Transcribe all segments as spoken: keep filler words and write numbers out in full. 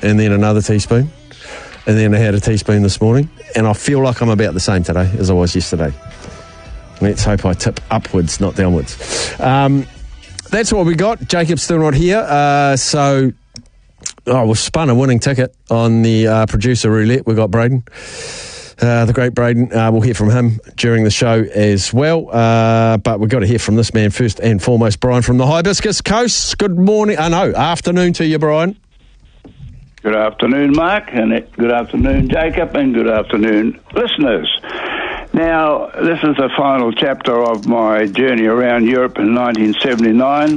and then another teaspoon, and then I had a teaspoon this morning, and I feel like I'm about the same today as I was yesterday. Let's hope I tip upwards, not downwards. Um, that's what we got. Jacob's still not here, uh, so oh, we've spun a winning ticket on the uh, producer roulette. We got Braden. Uh, the great Braden. Uh, we'll hear from him during the show as well. Uh, but we've got to hear from this man first and foremost, Brian from the Hibiscus Coast. Good morning. I uh, know, afternoon to you, Brian. Good afternoon, Mark, and good afternoon, Jacob, and good afternoon, listeners. Now, this is the final chapter of my journey around Europe in nineteen seventy-nine.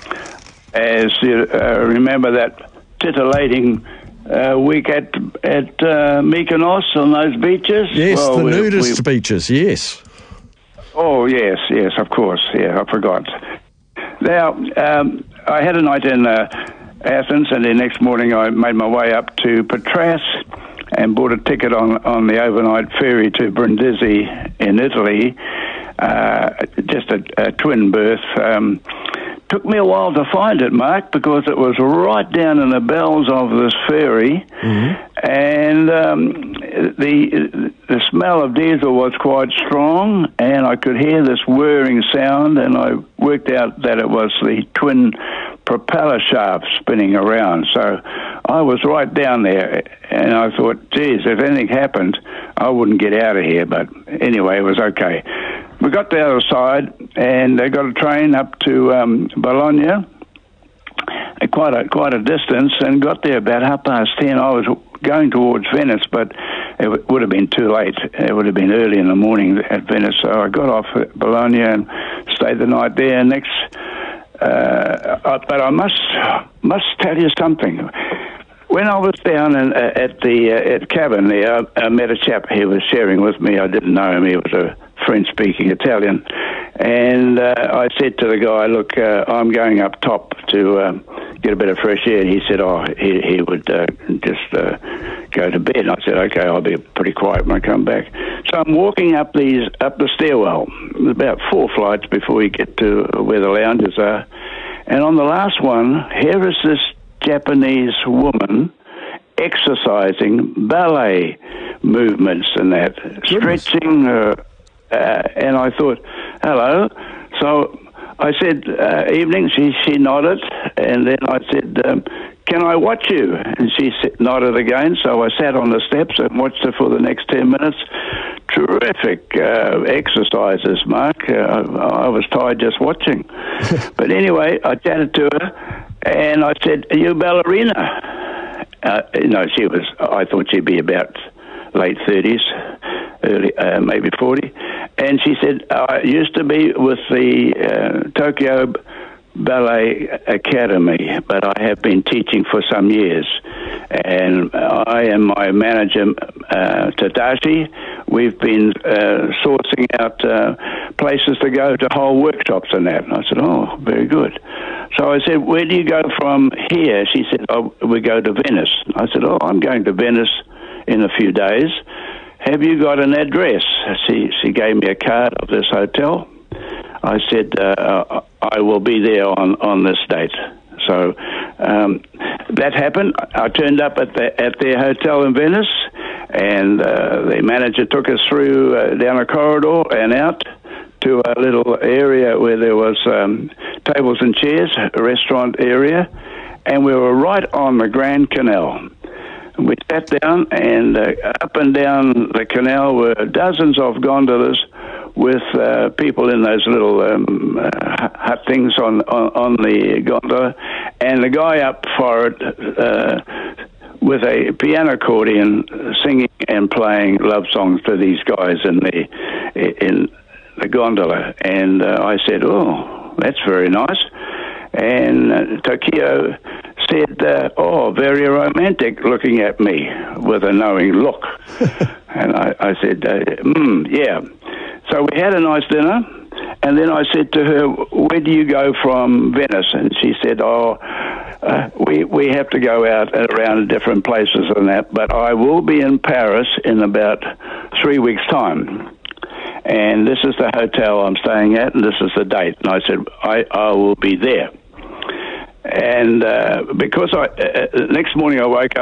As you uh, remember that titillating Uh, week at at uh, Mykonos on those beaches. Yes, well, the we, nudist we, beaches, yes. Oh, yes, yes, of course. Yeah, I forgot. Now, um, I had a night in uh, Athens, and the next morning I made my way up to Patras and bought a ticket on, on the overnight ferry to Brindisi in Italy, uh, just a, a twin berth. Um, Took me a while to find it, Mark, because it was right down in the bowels of this ferry, mm-hmm. and um, the the smell of diesel was quite strong, and I could hear this whirring sound, and I worked out that it was the twin propeller shafts spinning around. So I was right down there, and I thought, geez, if anything happened, I wouldn't get out of here. But anyway, it was okay. We got the other side, and they got a train up to um, Bologna, quite a quite a distance, and got there about half past ten. I was going towards Venice, but it w- would have been too late. It would have been early in the morning at Venice, so I got off at Bologna and stayed the night there. Next, uh, I, but I must must tell you something. When I was down in, uh, at the uh, at cabin there, I, I met a chap. He was sharing with me. I didn't know him. He was a French-speaking Italian, and uh, I said to the guy, "Look, uh, I'm going up top to um, get a bit of fresh air." And he said, "Oh, he, he would uh, just uh, go to bed." And I said, "Okay, I'll be pretty quiet when I come back." So I'm walking up these up the stairwell. There's about four flights before you get to where the lounges are, and on the last one, here is this Japanese woman exercising ballet movements and that, Goodness. stretching her. Uh, and I thought, hello. So I said, uh, evening. She she nodded, and then I said, um, can I watch you? And she nodded again. So I sat on the steps and watched her for the next ten minutes. Terrific uh, exercises, Mark. Uh, I, I was tired just watching. But anyway, I chatted to her, and I said, are you a ballerina? Uh, no, she was, I thought she'd be about late thirties, early, uh, maybe forty. And she said, I used to be with the uh, Tokyo Ballet Academy, but I have been teaching for some years. And I and my manager, uh, Tadashi, we've been uh, sourcing out uh, places to go to whole workshops and that. And I said, oh, very good. So I said, where do you go from here? She said, oh, we go to Venice. I said, oh, I'm going to Venice in a few days. Have you got an address? She she gave me a card of this hotel. I said, uh, I will be there on, on this date. So um, that happened. I turned up at the, at their hotel in Venice, and uh, the manager took us through uh, down a corridor and out to a little area where there was um, tables and chairs, a restaurant area, and we were right on the Grand Canal. We sat down, and uh, up and down the canal were dozens of gondolas with uh, people in those little um, uh, hut things on, on, on the gondola, and the guy up for it uh, with a piano accordion singing and playing love songs to these guys in the in the gondola. And uh, I said, oh, that's very nice. And uh, Tokyo said, uh, oh, very romantic, looking at me with a knowing look. And I, I said, uh, mm, yeah. So we had a nice dinner, and then I said to her, where do you go from Venice? And she said, oh, uh, we, we have to go out around different places and that, but I will be in Paris in about three weeks' time. And this is the hotel I'm staying at, and this is the date. And I said, I, I will be there. And uh, because I, uh, next morning I woke up,